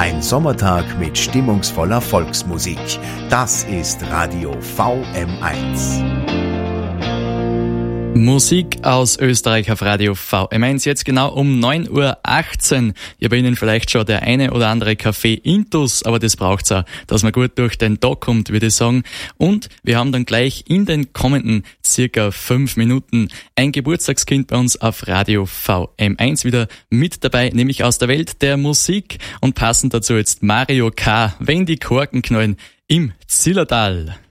Ein Sommertag mit stimmungsvoller Volksmusik. Das ist Radio VM1. Musik aus Österreich auf Radio VM1, jetzt genau um 9.18 Uhr. Ja, bei Ihnen vielleicht schon der eine oder andere Kaffee Intus, aber das braucht's auch, dass man gut durch den Tag kommt, würde ich sagen. Und wir haben dann gleich in den kommenden circa 5 Minuten ein Geburtstagskind bei uns auf Radio VM1 wieder mit dabei, nämlich aus der Welt der Musik. Und passend dazu jetzt Mario K., wenn die Korken knallen im Zillertal.